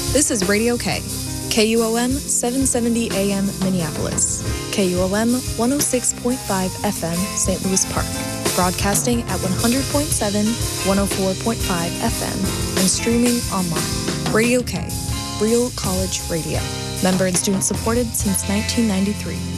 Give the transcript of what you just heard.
This is Radio K, KUOM 770 AM Minneapolis, KUOM 106.5 FM St. Louis Park, broadcasting at 100.7, 104.5 FM, and streaming online. Radio K, Real College Radio, member and student supported since 1993.